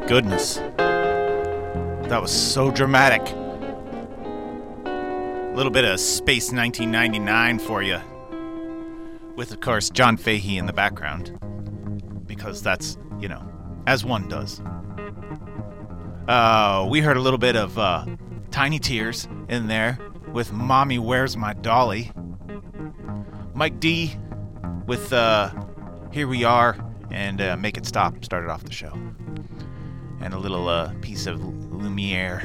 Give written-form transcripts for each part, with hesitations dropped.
goodness. That was so dramatic. A little bit of Space 1999 for you. With, of course, John Fahey in the background. Because that's, as one does. We heard a little bit of Tiny Tears in there with Mommy Where's My Dolly. Mike D with Here We Are and Make It Stop started off the show. And a little piece of Lumiere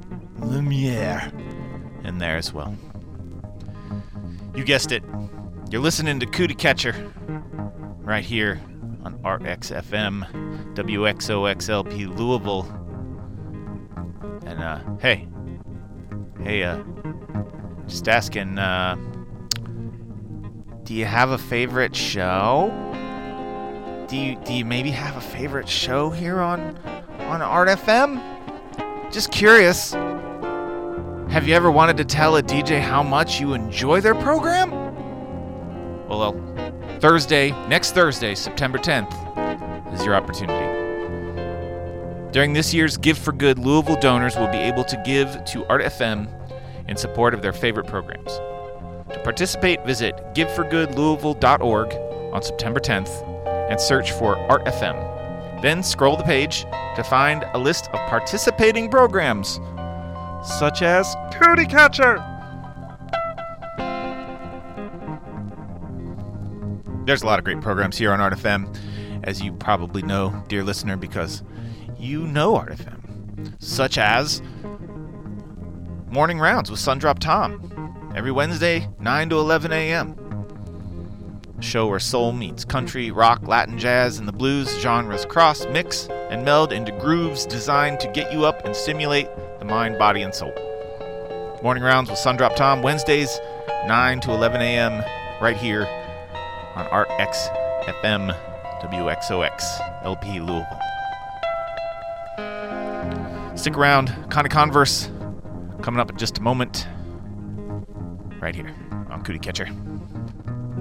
in there as well. You guessed it. You're listening to Cootie Catcher right here on RXFM, WXOXLP Louisville. And hey, just asking, do you have a favorite show? Do you maybe have a favorite show here on Art FM? Just curious. Have you ever wanted to tell a DJ how much you enjoy their program? Well, next Thursday, September 10th, is your opportunity. During this year's Give for Good, Louisville donors will be able to give to Art FM in support of their favorite programs. To participate, visit giveforgoodlouisville.org on September 10th and search for Art FM. Then scroll the page to find a list of participating programs, such as Cootie Catcher. There's a lot of great programs here on Art FM, as you probably know, dear listener, because you know Art FM, such as Morning Rounds with Sundrop Tom, every Wednesday, 9 to 11 a.m. A show where soul meets country, rock, Latin, jazz, and the blues genres cross, mix, and meld into grooves designed to get you up and stimulate the mind, body, and soul. Morning Rounds with Sundrop Tom, Wednesdays, 9 to 11 a.m., right here on RXFM WXOX LP Louisville. Stick around, Connie Converse coming up in just a moment, right here on Cootie Catcher.